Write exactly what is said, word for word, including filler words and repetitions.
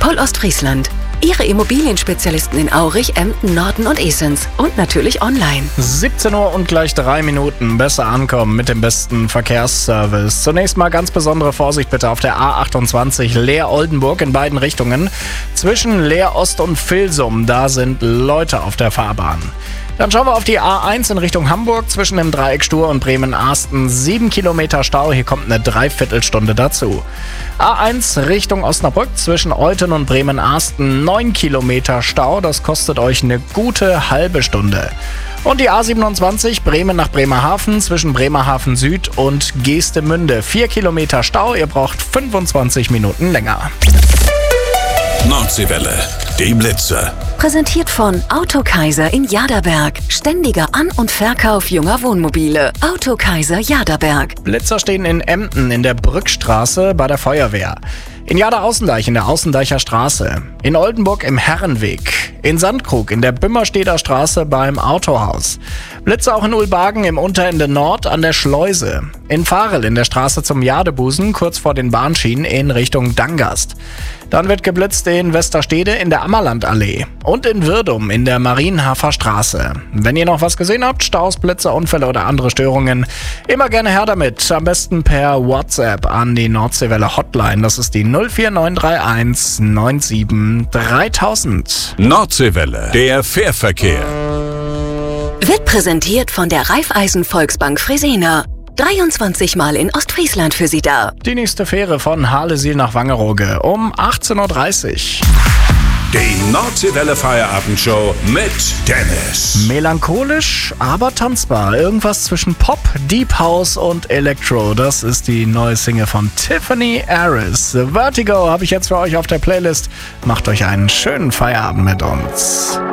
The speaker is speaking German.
Expol Ostfriesland. Ihre Immobilienspezialisten in Aurich, Emden, Norden und Esens. Und natürlich online. siebzehn Uhr und gleich drei Minuten. Besser ankommen mit dem besten Verkehrsservice. Zunächst mal ganz besondere Vorsicht bitte auf der A achtundzwanzig Leer-Oldenburg in beiden Richtungen. Zwischen Leer-Ost und Vilsum, da sind Leute auf der Fahrbahn. Dann schauen wir auf die A eins in Richtung Hamburg zwischen dem Dreieck Stur und Bremen-Arsten. Sieben Kilometer Stau, hier kommt eine Dreiviertelstunde dazu. A eins Richtung Osnabrück zwischen Olten und Bremen-Arsten. Neun Kilometer Stau, das kostet euch eine gute halbe Stunde. Und die A siebenundzwanzig Bremen nach Bremerhaven zwischen Bremerhaven Süd und Geestemünde. Vier Kilometer Stau, ihr braucht fünfundzwanzig Minuten länger. Nordseewelle, die Blitzer. Präsentiert von Autokaiser in Jaderberg. Ständiger An- und Verkauf junger Wohnmobile. Autokaiser Jaderberg. Blitzer stehen in Emden in der Brückstraße bei der Feuerwehr. In Jader-Außendeich in der Außendeicher Straße. In Oldenburg im Herrenweg. In Sandkrug in der Bümmersteder Straße beim Autohaus. Blitze auch in Ulbagen im Unterende Nord an der Schleuse. In Varel in der Straße zum Jadebusen kurz vor den Bahnschienen in Richtung Dangast. Dann wird geblitzt in Westerstede in der Ammerlandallee. Und in Wirdum in der Marienhafer Straße. Wenn ihr noch was gesehen habt, Staus, Blitze, Unfälle oder andere Störungen, immer gerne her damit. Am besten per WhatsApp an die Nordseewelle Hotline. Das ist die null vier neun drei eins neun sieben dreitausend. Nordseewelle, der Fährverkehr. Wird präsentiert von der Raiffeisen Volksbank Fresenier. dreiundzwanzig Mal in Ostfriesland für Sie da. Die nächste Fähre von Harlesiel nach Wangerooge um achtzehn Uhr dreißig. Die Nordseewelle Feierabendshow mit Dennis. Melancholisch, aber tanzbar. Irgendwas zwischen Pop, Deep House und Electro. Das ist die neue Single von Tiffany Harris. Vertigo habe ich jetzt für euch auf der Playlist. Macht euch einen schönen Feierabend mit uns.